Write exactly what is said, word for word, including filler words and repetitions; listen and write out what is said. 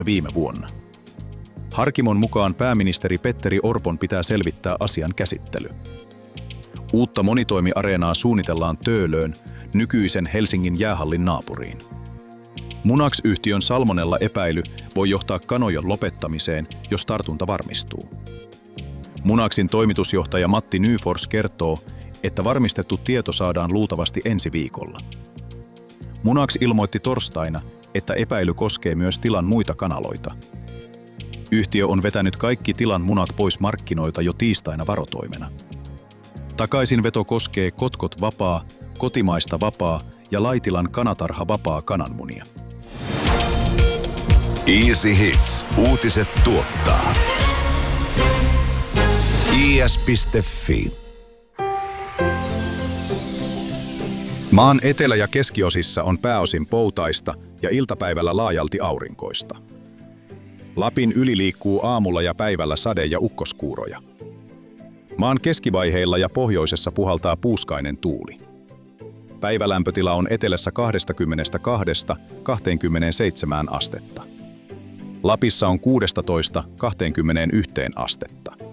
viime vuonna. Harkimon mukaan pääministeri Petteri Orpon pitää selvittää asian käsittely. Uutta monitoimiareenaa suunnitellaan Töölöön, nykyisen Helsingin jäähallin naapuriin. Munax-yhtiön salmonella-epäily voi johtaa kanojen lopettamiseen, jos tartunta varmistuu. Munaxin toimitusjohtaja Matti Nyfors kertoo, että varmistettu tieto saadaan luultavasti ensi viikolla. Munax ilmoitti torstaina, että epäily koskee myös tilan muita kanaloita. Yhtiö on vetänyt kaikki tilan munat pois markkinoilta jo tiistaina varotoimena. Takaisinveto koskee Kotkot Vapaa, Kotimaista Vapaa ja Laitilan Kanatarha Vapaa kananmunia. Easy Hits. Uutiset tuottaa. i s piste f i. Maan etelä- ja keskiosissa on pääosin poutaista ja iltapäivällä laajalti aurinkoista. Lapin yli liikkuu aamulla ja päivällä sade- ja ukkoskuuroja. Maan keskivaiheilla ja pohjoisessa puhaltaa puuskainen tuuli. Päivälämpötila on etelässä kaksikymmentäkaksi kaksikymmentäseitsemän astetta. Lapissa on kuusitoista kaksikymmentäyksi astetta.